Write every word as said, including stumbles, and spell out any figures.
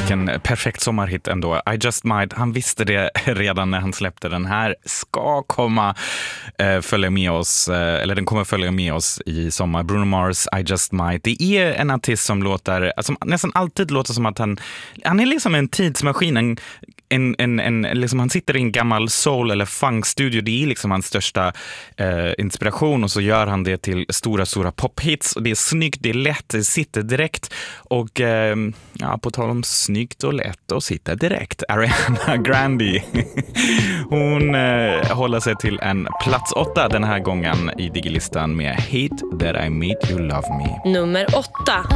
vilken perfekt sommarhit ändå. I Just Might, han visste det redan när han släppte den här. Ska komma eh, följa med oss, eh, eller den kommer följa med oss i sommar. Bruno Mars, I Just Might. Det är en artist som låter, alltså, nästan alltid låter som att han, han är liksom en tidsmaskin, en En, en, en, liksom han sitter i en gammal soul- eller funk-studio. Det är liksom hans största eh, inspiration, och så gör han det till stora, stora pophits. Och det är snyggt, det är lätt, det sitter direkt. Och eh, ja, på tal om snyggt och lätt och sitter direkt, Ariana Grande. Hon eh, håller sig till en plats åtta den här gången i Digilistan med Hate That I Made You Love Me. Nummer åtta.